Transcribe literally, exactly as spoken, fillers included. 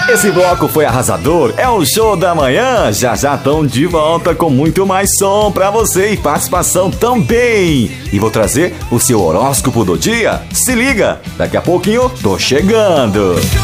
Esse bloco foi arrasador, é o Show da Manhã. Já já estão de volta com muito mais som pra você e participação também. E vou trazer o seu horóscopo do dia. Se liga, daqui a pouquinho tô chegando.